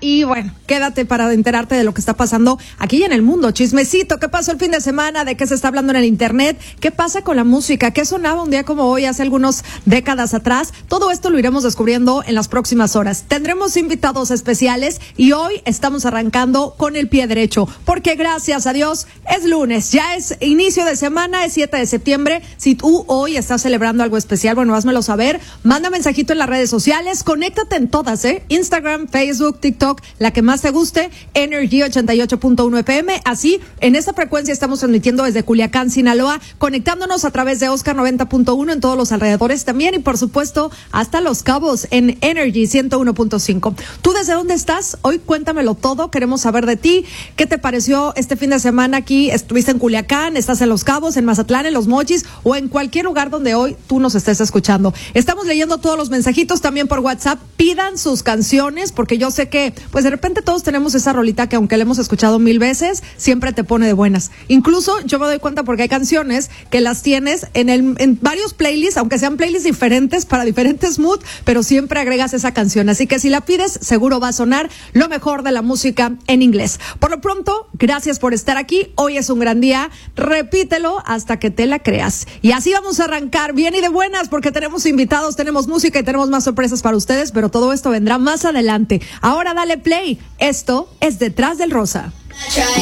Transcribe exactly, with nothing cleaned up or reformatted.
y bueno, quédate para enterarte de lo que está pasando aquí en el mundo. Chismecito, ¿qué pasó el fin de semana? ¿De qué se está hablando en el internet? ¿Qué pasa con la música? ¿Qué sonaba un día como hoy hace algunas décadas atrás? Todo esto lo iremos descubriendo en las próximas horas. Tendremos invitados especiales y hoy estamos arrancando con el pie derecho, porque gracias a Dios es lunes, ya es inicio de semana, es siete de septiembre. Si tú hoy estás celebrando algo especial, bueno, házmelo saber, manda mensajito en las redes sociales, conéctate en todas, ¿eh? Instagram, Facebook, TikTok, la que más te guste, Energy ochenta y ocho punto uno F M, así, en esta frecuencia estamos transmitiendo desde Culiacán, Sinaloa, conectándonos a través de Oscar noventa punto uno en todos los alrededores también, y por supuesto, hasta Los Cabos en Energy ciento uno punto cinco. ¿Tú desde dónde estás? Hoy cuéntamelo todo, queremos saber de ti, ¿qué te pareció este fin de semana aquí? ¿Estuviste en Culiacán, estás en Los Cabos, en Mazatlán, en Los Mochis, o en cualquier lugar donde hoy tú nos estés escuchando? Estamos leyendo todos los mensajitos también por WhatsApp. Pidan sus canciones, porque yo sé que pues de repente todos tenemos esa rolita que aunque la hemos escuchado mil veces, siempre te pone de buenas. Incluso yo me doy cuenta porque hay canciones que las tienes en el en varios playlists, aunque sean playlists diferentes para diferentes moods, pero siempre agregas esa canción. Así que si la pides, seguro va a sonar lo mejor de la música en inglés. Por lo pronto, gracias por estar aquí. Hoy es un gran día. Repítelo hasta que te la creas. Y así vamos a arrancar bien y de buenas, porque tenemos invitados, tenemos música y tenemos más sorpresas para ustedes, pero todo esto vendrá más adelante. Ahora dale play. Esto es Detrás del Rosa.